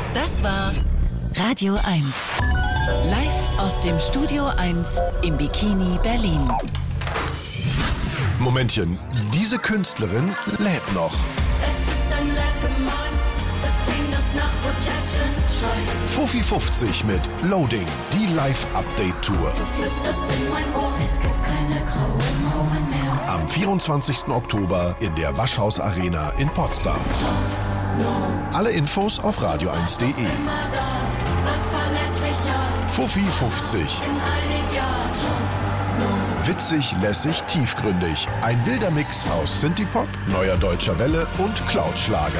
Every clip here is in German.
Das war Radio 1. Live aus dem Studio 1 im Bikini Berlin. Momentchen, diese Künstlerin lädt noch. Es ist ein System, das nach Protection schreit. Fuffi 50 mit Loading, die Live-Update-Tour. Du flüsterst in mein Ohr, es gibt keine grauen Mauern mehr. Am 24. Oktober in der Waschhaus Arena in Potsdam. Alle Infos auf radio1.de. Immer da, was verlässlicher. Fuffi 50. In all den Jahren. Witzig, lässig, tiefgründig. Ein wilder Mix aus Synthie-Pop, neuer deutscher Welle und Cloud-Schlager.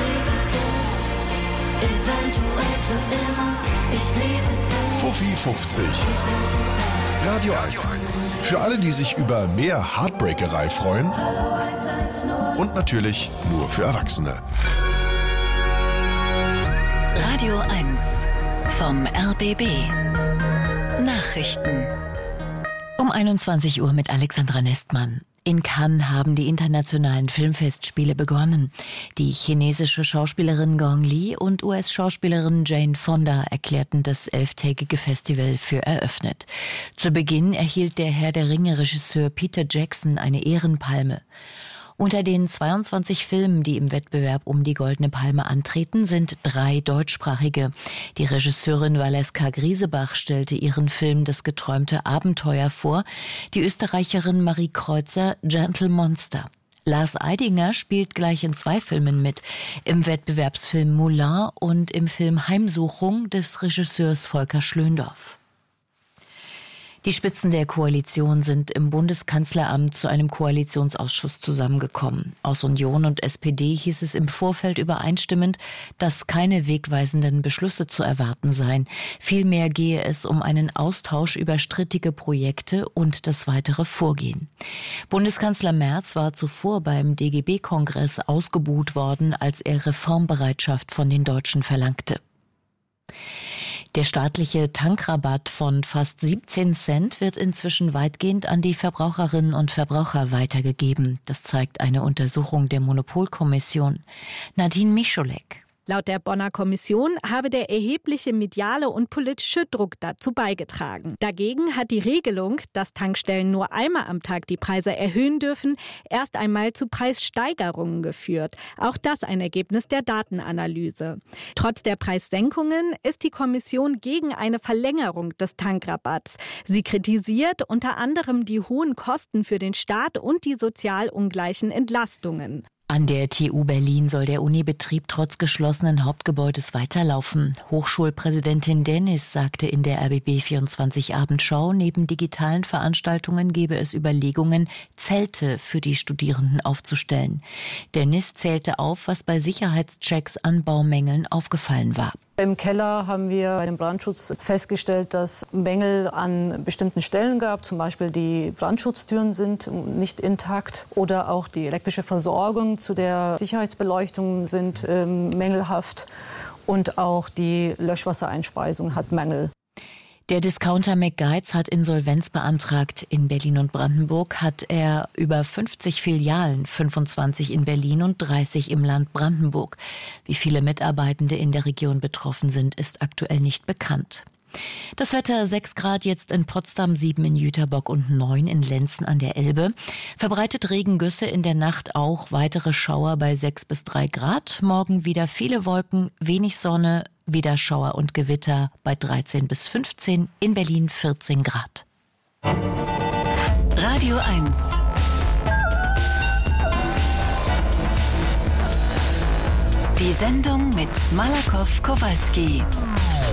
Ich lebe dich, eventuell für immer. Ich liebe dich. Fuffi 50. Eventuell. Radio 1. Für alle, die sich über mehr Heartbreakerei freuen. Hallo 110. Und natürlich nur für Erwachsene. Radio 1 vom RBB. Nachrichten. Um 21 Uhr mit Alexandra Nestmann. In Cannes haben die internationalen Filmfestspiele begonnen. Die chinesische Schauspielerin Gong Li und US-Schauspielerin Jane Fonda erklärten das 11-tägige Festival für eröffnet. Zu Beginn erhielt der Herr der Ringe-Regisseur Peter Jackson eine Ehrenpalme. Unter den 22 Filmen, die im Wettbewerb um die Goldene Palme antreten, sind 3 deutschsprachige. Die Regisseurin Valeska Griesebach stellte ihren Film Das geträumte Abenteuer vor, die Österreicherin Marie Kreuzer Gentle Monster. Lars Eidinger spielt gleich in 2 Filmen mit, im Wettbewerbsfilm Moulin und im Film Heimsuchung des Regisseurs Volker Schlöndorff. Die Spitzen der Koalition sind im Bundeskanzleramt zu einem Koalitionsausschuss zusammengekommen. Aus Union und SPD hieß es im Vorfeld übereinstimmend, dass keine wegweisenden Beschlüsse zu erwarten seien. Vielmehr gehe es um einen Austausch über strittige Projekte und das weitere Vorgehen. Bundeskanzler Merz war zuvor beim DGB-Kongress ausgebuht worden, als er Reformbereitschaft von den Deutschen verlangte. Der staatliche Tankrabatt von fast 17 Cent wird inzwischen weitgehend an die Verbraucherinnen und Verbraucher weitergegeben. Das zeigt eine Untersuchung der Monopolkommission. Nadine Michalek. Laut der Bonner Kommission habe der erhebliche mediale und politische Druck dazu beigetragen. Dagegen hat die Regelung, dass Tankstellen nur einmal am Tag die Preise erhöhen dürfen, erst einmal zu Preissteigerungen geführt. Auch das ein Ergebnis der Datenanalyse. Trotz der Preissenkungen ist die Kommission gegen eine Verlängerung des Tankrabatts. Sie kritisiert unter anderem die hohen Kosten für den Staat und die sozial ungleichen Entlastungen. An der TU Berlin soll der Unibetrieb trotz geschlossenen Hauptgebäudes weiterlaufen. Hochschulpräsidentin Dennis sagte in der RBB24 Abendschau, neben digitalen Veranstaltungen gebe es Überlegungen, Zelte für die Studierenden aufzustellen. Dennis zählte auf, was bei Sicherheitschecks an Baumängeln aufgefallen war. Im Keller haben wir bei dem Brandschutz festgestellt, dass Mängel an bestimmten Stellen gab. Zum Beispiel die Brandschutztüren sind nicht intakt oder auch die elektrische Versorgung zu der Sicherheitsbeleuchtung sind mängelhaft und auch die Löschwassereinspeisung hat Mängel. Der Discounter McGuides hat Insolvenz beantragt. In Berlin und Brandenburg hat er über 50 Filialen, 25 in Berlin und 30 im Land Brandenburg. Wie viele Mitarbeitende in der Region betroffen sind, ist aktuell nicht bekannt. Das Wetter: 6 Grad jetzt in Potsdam, 7 in Jüterbock und 9 in Lenzen an der Elbe. Verbreitet Regengüsse, in der Nacht auch weitere Schauer bei 6 bis 3 Grad. Morgen wieder viele Wolken, wenig Sonne, wieder Schauer und Gewitter bei 13 bis 15, in Berlin 14 Grad. Radio 1. Die Sendung mit Malakoff Kowalski.